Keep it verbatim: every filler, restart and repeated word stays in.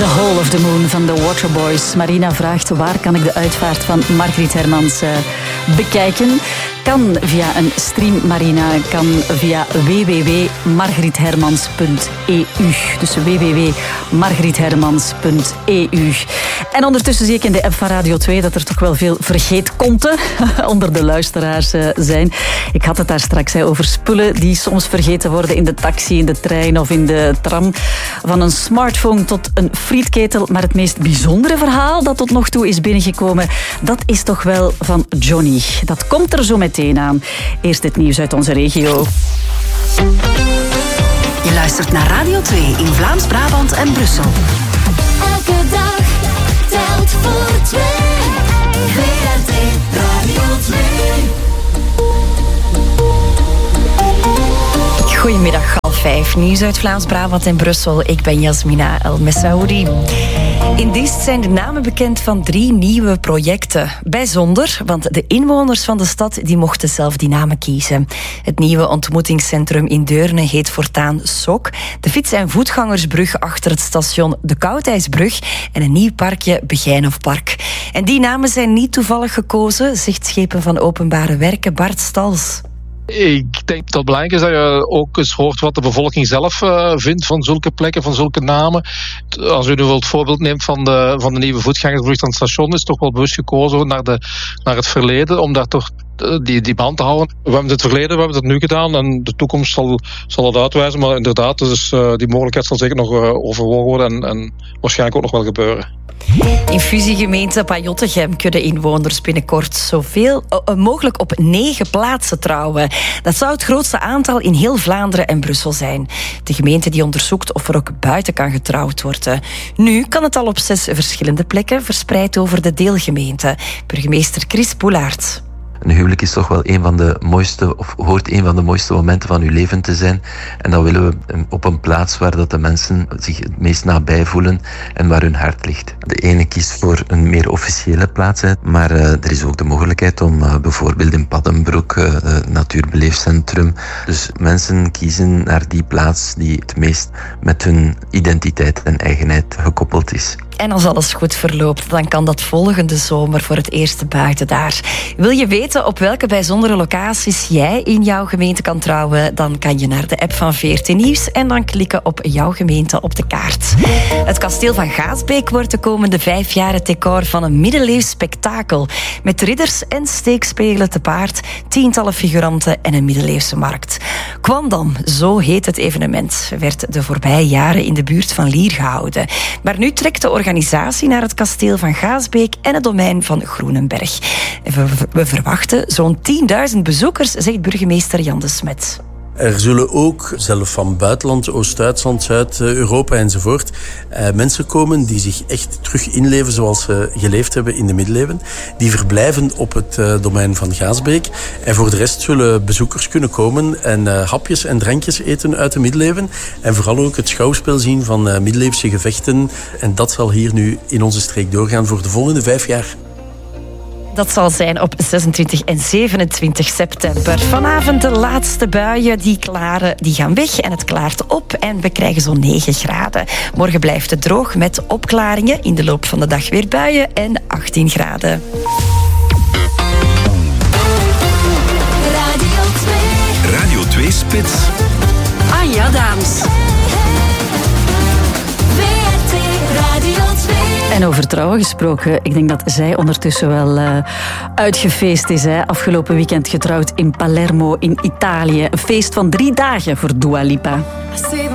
The Hole of the Moon van de Waterboys. Marina vraagt waar kan ik de uitvaart van Margriet Hermans uh, bekijken. Kan via een stream, Marina. Kan via w w w punt margriet hermans punt e u. Dus w w w punt margriet hermans punt e u. En ondertussen zie ik in de app van Radio twee dat er toch wel veel vergeetkonten onder de luisteraars uh, zijn. Ik had het daar straks hè, over spullen die soms vergeten worden in de taxi, in de trein of in de tram. Van een smartphone tot een frietketel. Maar het meest bijzondere verhaal dat tot nog toe is binnengekomen, dat is toch wel van Johnny. Dat komt er zo meteen aan. Eerst het nieuws uit onze regio. Je luistert naar Radio twee in Vlaams-Brabant en Brussel. Elke dag telt voor twee. V R T Radio twee. Goedemiddag, half vijf. Nieuws uit Vlaams-Brabant en Brussel. Ik ben Jasmina El Messaoudi. In Diest zijn de namen bekend van drie nieuwe projecten. Bijzonder, want de inwoners van de stad die mochten zelf die namen kiezen. Het nieuwe ontmoetingscentrum in Deurne heet voortaan S O C. De fiets- en voetgangersbrug achter het station De Koudijsbrug en een nieuw parkje Begijnhofpark. En die namen zijn niet toevallig gekozen, zegt schepen van Openbare Werken Bart Stals. Ik denk dat het belangrijk is dat je ook eens hoort wat de bevolking zelf uh, vindt van zulke plekken, van zulke namen. Als u nu het voorbeeld neemt van de, van de nieuwe voetgangersbrug aan het station, is het toch wel bewust gekozen naar, de, naar het verleden, om daar toch die, die band te houden. We hebben het verleden, we hebben het nu gedaan en de toekomst zal, zal het uitwijzen. Maar inderdaad, dus, uh, die mogelijkheid zal zeker nog uh, overwogen worden en, en waarschijnlijk ook nog wel gebeuren. In fusiegemeente Pajottegem kunnen inwoners binnenkort zoveel uh, mogelijk op negen plaatsen trouwen. Dat zou het grootste aantal in heel Vlaanderen en Brussel zijn. De gemeente die onderzoekt of er ook buiten kan getrouwd worden. Nu kan het al op zes verschillende plekken, verspreid over de deelgemeente. Burgemeester Chris Poelaert. Een huwelijk is toch wel een van de mooiste, of hoort een van de mooiste momenten van uw leven te zijn. En dat willen we op een plaats waar dat de mensen zich het meest nabij voelen en waar hun hart ligt. De ene kiest voor een meer officiële plaats, hè, maar uh, er is ook de mogelijkheid om uh, bijvoorbeeld in Paddenbroek, uh, het natuurbeleefcentrum. Dus mensen kiezen naar die plaats die het meest met hun identiteit en eigenheid gekoppeld is. En als alles goed verloopt, dan kan dat volgende zomer voor het eerste buiten daar. Wil je weten op welke bijzondere locaties jij in jouw gemeente kan trouwen? Dan kan je naar de app van V R T Nieuws en dan klikken op jouw gemeente op de kaart. Het kasteel van Gaasbeek wordt de komende vijf jaar het decor van een middeleeuws spektakel. Met ridders en steekspelen te paard, tientallen figuranten en een middeleeuwse markt. Kwandam, zo heet het evenement, werd de voorbije jaren in de buurt van Lier gehouden. Maar nu trekt de organisatie naar het kasteel van Gaasbeek en het domein van Groenenberg. We, we verwachten zo'n tienduizend bezoekers, zegt burgemeester Jan de Smet. Er zullen ook, zelf van buitenland, Oost-Duitsland, Zuid-Europa enzovoort, eh, mensen komen die zich echt terug inleven zoals ze geleefd hebben in de middeleeuwen. Die verblijven op het eh, domein van Gaasbeek. En voor de rest zullen bezoekers kunnen komen en eh, hapjes en drankjes eten uit de middeleeuwen. En vooral ook het schouwspel zien van eh, middeleeuwse gevechten. En dat zal hier nu in onze streek doorgaan voor de volgende vijf jaar. Dat zal zijn op zesentwintig en zevenentwintig september. Vanavond de laatste buien, die klaren, die gaan weg en het klaart op en we krijgen zo'n negen graden. Morgen blijft het droog met opklaringen, in de loop van de dag weer buien en achttien graden. Radio twee. Radio twee Spits. Anja Daams. V R T Radio twee. En over trouwen gesproken, ik denk dat zij ondertussen wel uh, uitgefeest is. Hè. Afgelopen weekend getrouwd in Palermo in Italië. Een feest van drie dagen voor Dua Lipa.